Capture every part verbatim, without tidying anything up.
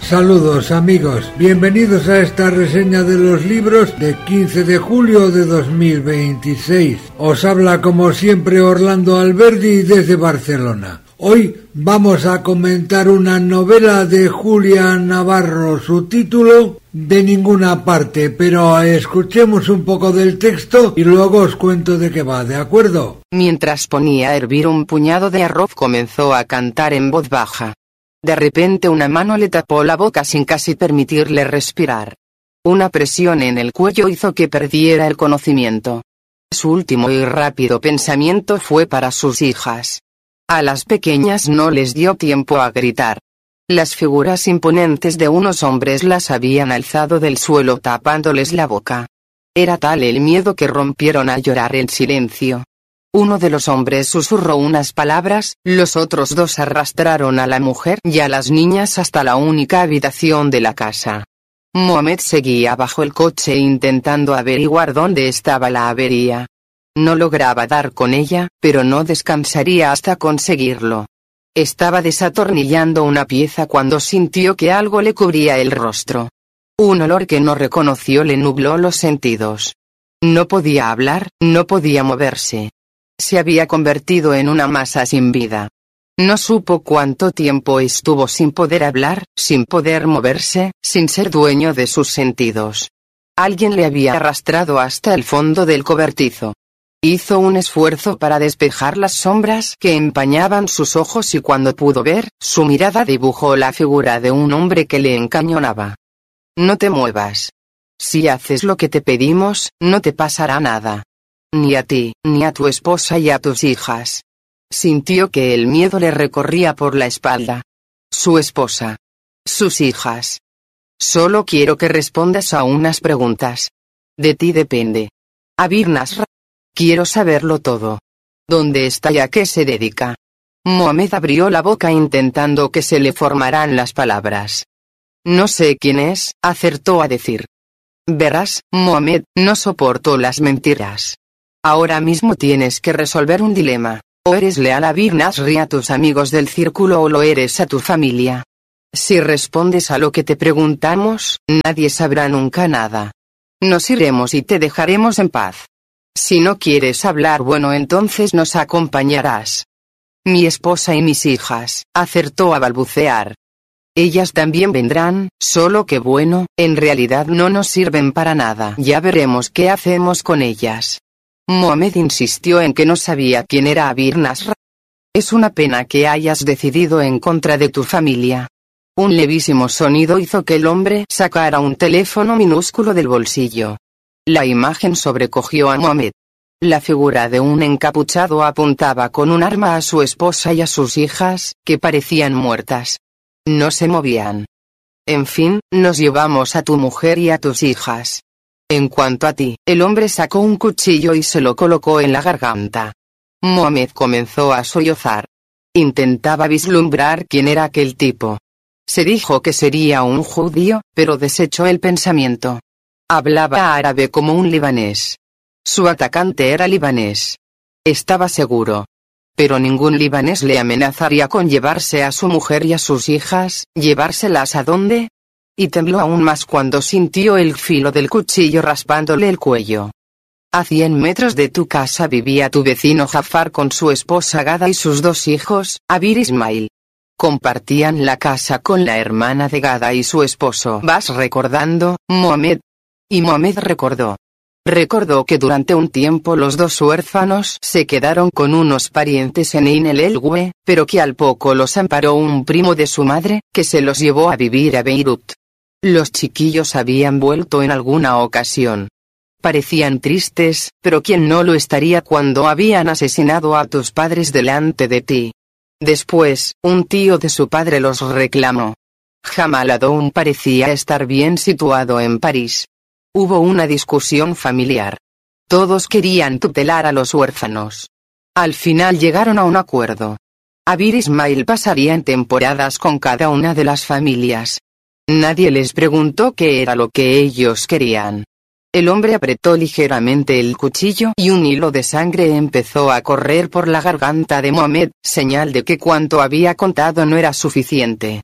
Saludos amigos, bienvenidos a esta reseña de los libros de quince de julio de dos mil veintiséis. Os habla como siempre Orlando Alberdi desde Barcelona. Hoy vamos a comentar una novela de Julia Navarro, su título De ninguna parte, pero escuchemos un poco del texto y luego os cuento de qué va, ¿de acuerdo? Mientras ponía a hervir un puñado de arroz comenzó a cantar en voz baja. De repente una mano le tapó la boca sin casi permitirle respirar. Una presión en el cuello hizo que perdiera el conocimiento. Su último y rápido pensamiento fue para sus hijas. A las pequeñas no les dio tiempo a gritar. Las figuras imponentes de unos hombres las habían alzado del suelo tapándoles la boca. Era tal el miedo que rompieron a llorar en silencio. Uno de los hombres susurró unas palabras, los otros dos arrastraron a la mujer y a las niñas hasta la única habitación de la casa. Mohamed seguía bajo el coche intentando averiguar dónde estaba la avería. No lograba dar con ella, pero no descansaría hasta conseguirlo. Estaba desatornillando una pieza cuando sintió que algo le cubría el rostro. Un olor que no reconoció le nubló los sentidos. No podía hablar, no podía moverse. Se había convertido en una masa sin vida. No supo cuánto tiempo estuvo sin poder hablar, sin poder moverse, sin ser dueño de sus sentidos. Alguien le había arrastrado hasta el fondo del cobertizo. Hizo un esfuerzo para despejar las sombras que empañaban sus ojos y cuando pudo ver, su mirada dibujó la figura de un hombre que le encañonaba. No te muevas. Si haces lo que te pedimos, no te pasará nada. Ni a ti, ni a tu esposa y a tus hijas. Sintió que el miedo le recorría por la espalda. Su esposa. Sus hijas. Solo quiero que respondas a unas preguntas. De ti depende. Abir Nasra. Quiero saberlo todo. ¿Dónde está y a qué se dedica? Mohamed abrió la boca intentando que se le formaran las palabras. No sé quién es, acertó a decir. Verás, Mohamed, no soporto las mentiras. Ahora mismo tienes que resolver un dilema. O eres leal a Bir Nasri a tus amigos del círculo o lo eres a tu familia. Si respondes a lo que te preguntamos, nadie sabrá nunca nada. Nos iremos y te dejaremos en paz. Si no quieres hablar, bueno, entonces nos acompañarás. Mi esposa y mis hijas, acertó a balbucear. Ellas también vendrán, solo que bueno, en realidad no nos sirven para nada. Ya veremos qué hacemos con ellas. Mohamed insistió en que no sabía quién era Abir Nasra. Es una pena que hayas decidido en contra de tu familia. Un levísimo sonido hizo que el hombre sacara un teléfono minúsculo del bolsillo. La imagen sobrecogió a Mohamed. La figura de un encapuchado apuntaba con un arma a su esposa y a sus hijas, que parecían muertas. No se movían. En fin, nos llevamos a tu mujer y a tus hijas. En cuanto a ti, el hombre sacó un cuchillo y se lo colocó en la garganta. Mohamed comenzó a sollozar. Intentaba vislumbrar quién era aquel tipo. Se dijo que sería un judío, pero desechó el pensamiento. Hablaba árabe como un libanés. Su atacante era libanés. Estaba seguro. Pero ningún libanés le amenazaría con llevarse a su mujer y a sus hijas. ¿Llevárselas a dónde? Y tembló aún más cuando sintió el filo del cuchillo raspándole el cuello. A cien metros de tu casa vivía tu vecino Jafar con su esposa Gada y sus dos hijos, Abir Ismail. Compartían la casa con la hermana de Gada y su esposo. ¿Vas recordando, Mohamed? Y Mohamed recordó. Recordó que durante un tiempo los dos huérfanos se quedaron con unos parientes en Ein el Elwe, pero que al poco los amparó un primo de su madre, que se los llevó a vivir a Beirut. Los chiquillos habían vuelto en alguna ocasión. Parecían tristes, pero ¿quién no lo estaría cuando habían asesinado a tus padres delante de ti? Después, un tío de su padre los reclamó. Jamal Adoun parecía estar bien situado en París. Hubo una discusión familiar. Todos querían tutelar a los huérfanos. Al final llegaron a un acuerdo. Abir Ismail pasaría en temporadas con cada una de las familias. Nadie les preguntó qué era lo que ellos querían. El hombre apretó ligeramente el cuchillo y un hilo de sangre empezó a correr por la garganta de Mohamed, señal de que cuanto había contado no era suficiente.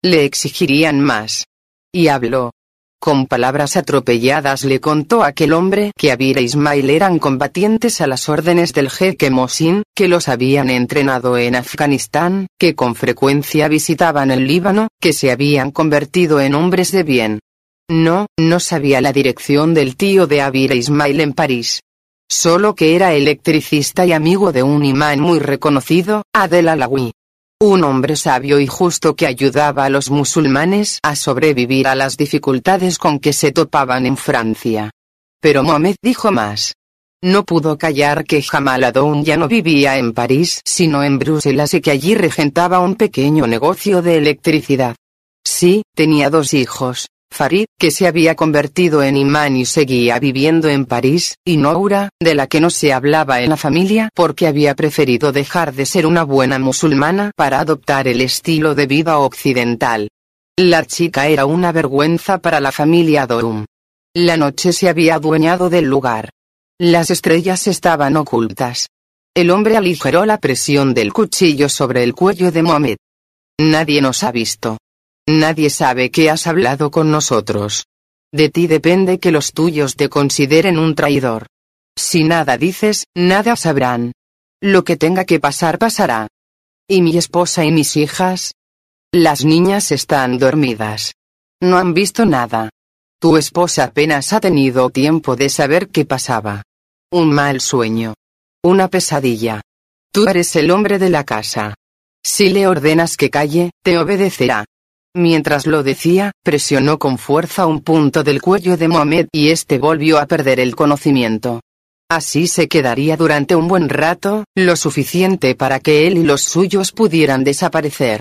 le exigirían más. Y habló. Con palabras atropelladas le contó a aquel hombre que Abir e Ismail eran combatientes a las órdenes del jeque Mohsin, que los habían entrenado en Afganistán, que con frecuencia visitaban el Líbano, que se habían convertido en hombres de bien. No, no sabía la dirección del tío de Abir e Ismail en París. Solo que era electricista y amigo de un imán muy reconocido, Adel Alawi. Un hombre sabio y justo que ayudaba a los musulmanes a sobrevivir a las dificultades con que se topaban en Francia. Pero Mohamed dijo más. No pudo callar que Jamal Adoun ya no vivía en París, sino en Bruselas, y que allí regentaba un pequeño negocio de electricidad. Sí, tenía dos hijos. Farid, que se había convertido en imán y seguía viviendo en París, y Noura, de la que no se hablaba en la familia porque había preferido dejar de ser una buena musulmana para adoptar el estilo de vida occidental. La chica era una vergüenza para la familia Dorum. La noche se había adueñado del lugar. Las estrellas estaban ocultas. El hombre aligeró la presión del cuchillo sobre el cuello de Mohamed. Nadie nos ha visto. Nadie sabe que has hablado con nosotros. De ti depende que los tuyos te consideren un traidor. Si nada dices, nada sabrán. Lo que tenga que pasar pasará. ¿Y mi esposa y mis hijas? Las niñas están dormidas. No han visto nada. Tu esposa apenas ha tenido tiempo de saber qué pasaba. Un mal sueño. Una pesadilla. Tú eres el hombre de la casa. Si le ordenas que calle, te obedecerá. Mientras lo decía, presionó con fuerza un punto del cuello de Mohamed y este volvió a perder el conocimiento. Así se quedaría durante un buen rato, lo suficiente para que él y los suyos pudieran desaparecer.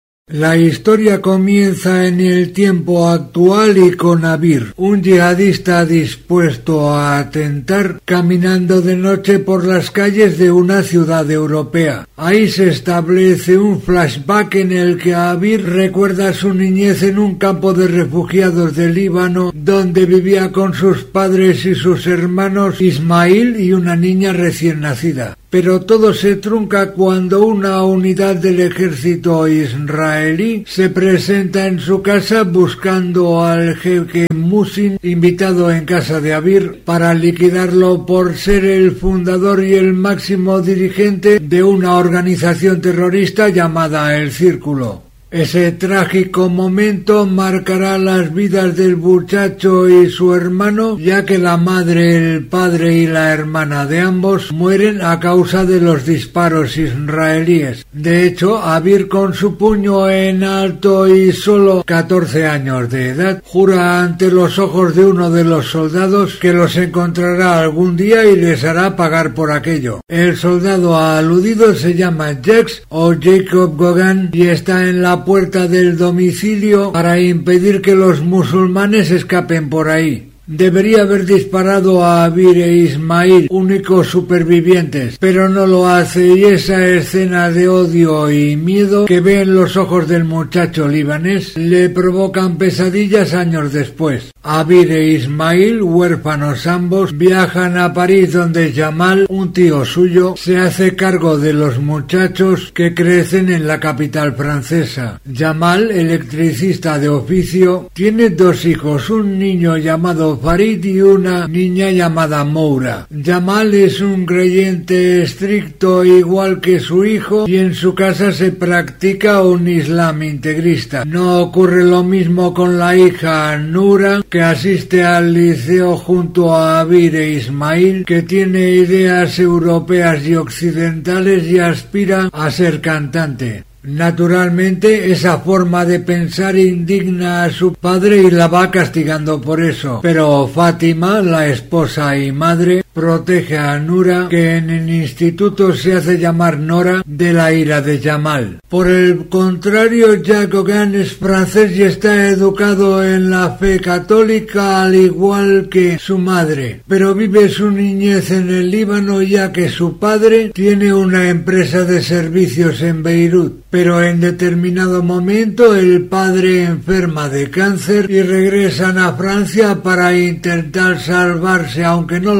La historia comienza en el tiempo actual y con Abir, un yihadista dispuesto a atentar, caminando de noche por las calles de una ciudad europea. Ahí se establece un flashback en el que Abir recuerda su niñez en un campo de refugiados del Líbano, donde vivía con sus padres y sus hermanos Ismail y una niña recién nacida. Pero todo se trunca cuando una unidad del ejército israelí se presenta en su casa buscando al jeque Mohsin, invitado en casa de Abir, para liquidarlo por ser el fundador y el máximo dirigente de una organización terrorista llamada El Círculo. Ese trágico momento marcará las vidas del muchacho y su hermano, ya que la madre, el padre y la hermana de ambos mueren a causa de los disparos israelíes. De hecho, Abir, con su puño en alto y solo catorce años de edad, jura ante los ojos de uno de los soldados que los encontrará algún día y les hará pagar por aquello. El soldado aludido se llama Jax o Jacob Gogan y está en la puerta del domicilio para impedir que los musulmanes escapen por ahí. Debería haber disparado a Abir e Ismail, únicos supervivientes, pero no lo hace, y esa escena de odio y miedo que ve en los ojos del muchacho libanés le provocan pesadillas años después. Abir e Ismail, huérfanos ambos, viajan a París, donde Jamal, un tío suyo, se hace cargo de los muchachos que crecen en la capital francesa. Jamal, electricista de oficio, tiene dos hijos, un niño llamado Farid y una niña llamada Moura. Jamal es un creyente estricto igual que su hijo y en su casa se practica un islam integrista. No ocurre lo mismo con la hija Noura, que asiste al liceo junto a Abir e Ismail, que tiene ideas europeas y occidentales y aspira a ser cantante. Naturalmente, esa forma de pensar indigna a su padre y la va castigando por eso, pero Fátima, la esposa y madre, protege a Noura, que en el instituto se hace llamar Nora, de la ira de Jamal. Por el contrario, Jack Gogan es francés y está educado en la fe católica al igual que su madre, pero vive su niñez en el Líbano ya que su padre tiene una empresa de servicios en Beirut. Pero en determinado momento el padre enferma de cáncer y regresan a Francia para intentar salvarse, aunque no lo consiguen.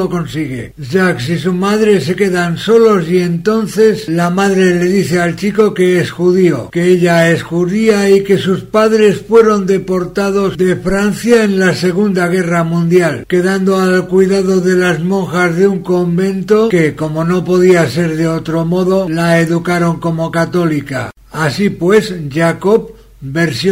prosigue. Jacques y su madre se quedan solos y entonces la madre le dice al chico que es judío, que ella es judía y que sus padres fueron deportados de Francia en la Segunda Guerra Mundial, quedando al cuidado de las monjas de un convento que, como no podía ser de otro modo, la educaron como católica. Así pues, Jacob, versión